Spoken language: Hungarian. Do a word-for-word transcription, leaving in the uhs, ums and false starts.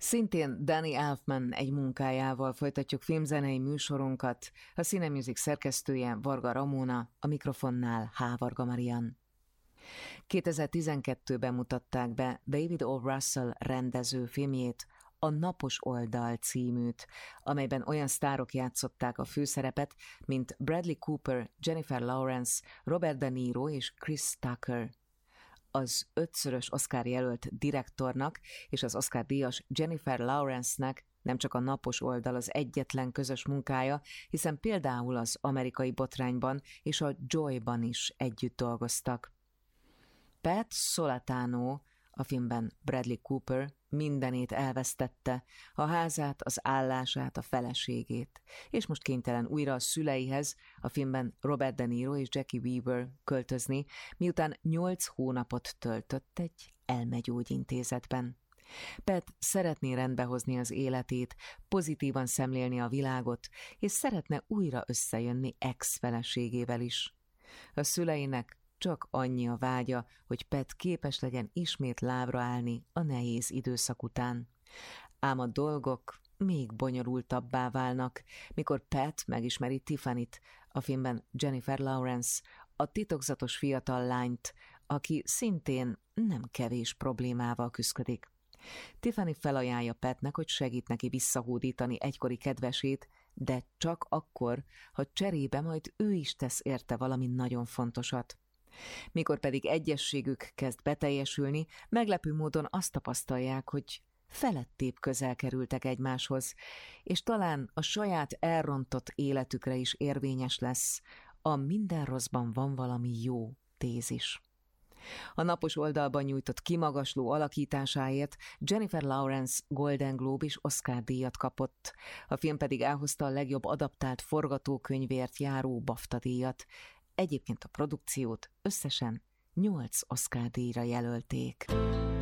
Szintén Danny Elfman egy munkájával folytatjuk filmzenei műsorunkat, a Cinemusic szerkesztője Varga Ramona, a mikrofonnál H. Varga Marian. kétezer-tizenkettőben mutatták be David O. Russell rendező filmjét, a Napos oldal címűt, amelyben olyan sztárok játszották a főszerepet, mint Bradley Cooper, Jennifer Lawrence, Robert De Niro és Chris Tucker. Az ötszörös Oscar jelölt direktornak és az Oscar-díjas Jennifer Lawrence-nek nem csak a Napos oldal az egyetlen közös munkája, hiszen például az Amerikai botrányban és a Joy-ban is együtt dolgoztak. Pat Solatano, a filmben Bradley Cooper, mindenét elvesztette, a házát, az állását, a feleségét, és most kénytelen újra a szüleihez, a filmben Robert De Niro és Jackie Weaver költözni, miután nyolc hónapot töltött egy elmegyógyintézetben. Pat szeretné rendbehozni az életét, pozitívan szemlélni a világot, és szeretne újra összejönni ex-feleségével is. A szüleinek csak annyi a vágya, hogy Pat képes legyen ismét lábra állni a nehéz időszak után. Ám a dolgok még bonyolultabbá válnak, mikor Pat megismeri Tiffany-t, a filmben Jennifer Lawrence, a titokzatos fiatal lányt, aki szintén nem kevés problémával küszködik. Tiffany felajánlja Patnek, hogy segít neki visszahódítani egykori kedvesét, de csak akkor, ha cserébe majd ő is tesz érte valami nagyon fontosat. Mikor pedig egyességük kezd beteljesülni, meglepő módon azt tapasztalják, hogy felettébb közel kerültek egymáshoz, és talán a saját elrontott életükre is érvényes lesz a minden rosszban van valami jó tézis. A Napos oldalban nyújtott kimagasló alakításáért Jennifer Lawrence Golden Globe és Oscar-díjat kapott, a film pedig elhozta a legjobb adaptált forgatókönyvért járó BAFTA-díjat. Egyébként a produkciót összesen nyolc Oscar-díjra jelölték.